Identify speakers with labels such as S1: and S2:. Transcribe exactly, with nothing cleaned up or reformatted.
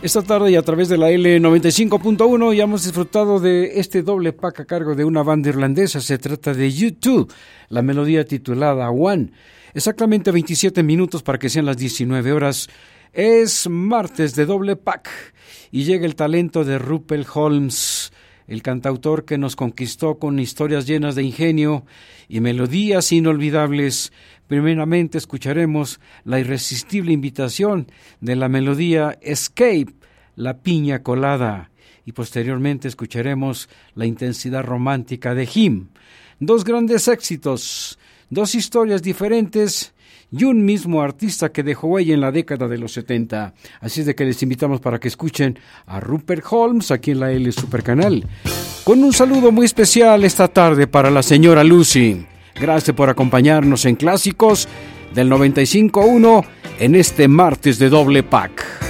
S1: Esta tarde y a través de la L noventa y cinco punto uno ya hemos disfrutado de este doble pack a cargo de una banda irlandesa. Se trata de U dos, la melodía titulada One. Exactamente veintisiete minutos para que sean las diecinueve horas. Es martes de doble pack y llega el talento de Rupert Holmes, el cantautor que nos conquistó con historias llenas de ingenio y melodías inolvidables. Primeramente escucharemos la irresistible invitación de la melodía Escape, la piña colada, y posteriormente escucharemos la intensidad romántica de Him. Dos grandes éxitos, dos historias diferentes y un mismo artista que dejó huella en la década de los setenta. Así es de que les invitamos para que escuchen a Rupert Holmes aquí en la L Supercanal. Con un saludo muy especial esta tarde para la señora Lucy. Gracias por acompañarnos en Clásicos del noventa y cinco punto uno en este martes de doble pack.